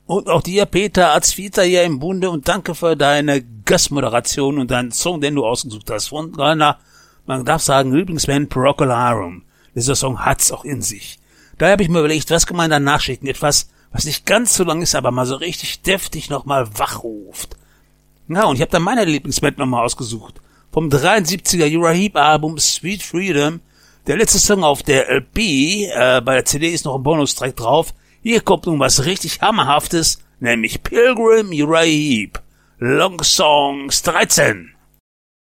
Und auch dir, Peter, als Vierter hier im Bunde und danke für deine Gastmoderation und deinen Song, den du ausgesucht hast. Von deiner, man darf sagen, Lieblingsband Procolarum. Dieser Song hat's auch in sich. Daher habe ich mir überlegt, was kann man da nachschicken? Etwas, was nicht ganz so lang ist, aber mal so richtig deftig nochmal wachruft. Ja, und ich habe dann meine Lieblingsband nochmal ausgesucht. Vom 73er Uriah Heep Album Sweet Freedom. Der letzte Song auf der LP, bei der CD ist noch ein Bonustrack drauf. Hier kommt nun was richtig Hammerhaftes, nämlich Pilgrim Uriah Heep. Long Songs 13.